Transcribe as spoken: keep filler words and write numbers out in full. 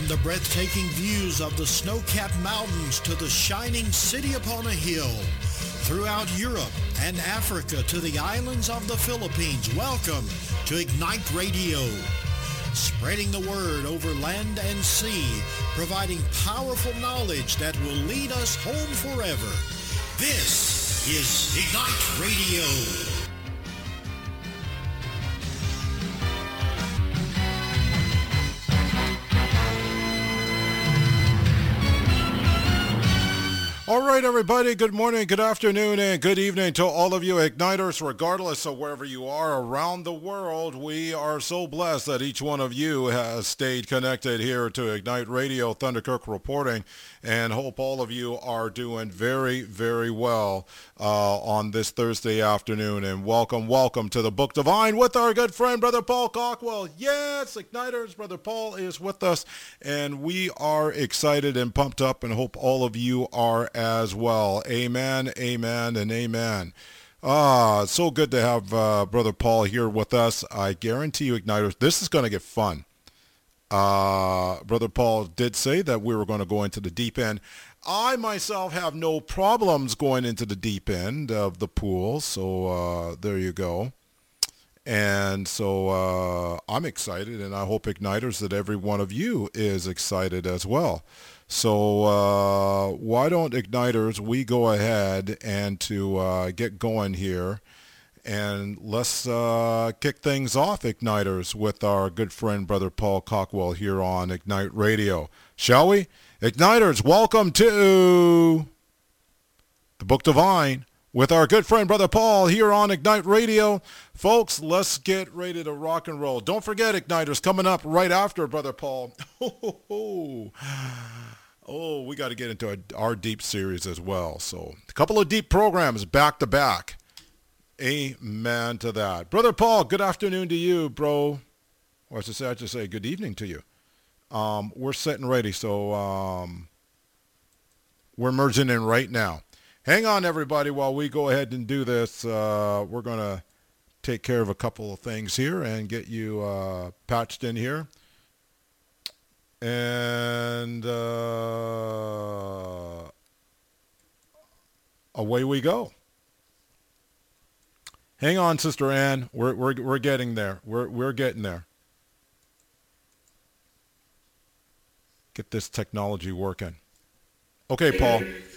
From the breathtaking views of the snow-capped mountains to the shining city upon a hill, throughout Europe and Africa to the islands of the Philippines, welcome to Ignite Radio. Spreading the word over land and sea, providing powerful knowledge that will lead us home forever. This is Ignite Radio. All right, everybody, good morning, good afternoon, and good evening to all of you Igniters, regardless of wherever you are around the world. We are so blessed that each one of you has stayed connected here to Ignite Radio, Thunderkirk reporting, and hope all of you are doing very, very well uh, on this Thursday afternoon. And welcome, welcome to the Book Divine with our good friend, Brother Paul Cockwell. Yes, Igniters, Brother Paul is with us, and we are excited and pumped up, and hope all of you are as well. Amen, amen, and amen. Ah, it's so good to have uh, Brother Paul here with us. I guarantee you, Igniters, this is going to get fun. Uh, Brother Paul did say that we were going to go into the deep end. I myself have no problems going into the deep end of the pool, so uh, there you go. And so uh, I'm excited, and I hope, Igniters, that every one of you is excited as well. So uh, why don't, Igniters, we go ahead and to uh, get going here, and let's uh, kick things off, Igniters, with our good friend, Brother Paul Cockwell, here on Ignite Radio. Shall we? Igniters, welcome to the Book Divine with our good friend, Brother Paul, here on Ignite Radio. Folks, let's get ready to rock and roll. Don't forget, Igniters, coming up right after Brother Paul. Oh, we got to get into our, our deep series as well. So a couple of deep programs back to back. Amen to that. Brother Paul, good afternoon to you, bro. Or I should say, I should say good evening to you. Um, we're setting ready, so um, we're merging in right now. Hang on, everybody, while we go ahead and do this. Uh, we're going to take care of a couple of things here and get you uh, patched in here. And uh, away we go. Hang on, Sister Ann. We're we're we're getting there. We're we're getting there. Get this technology working. Okay, Paul.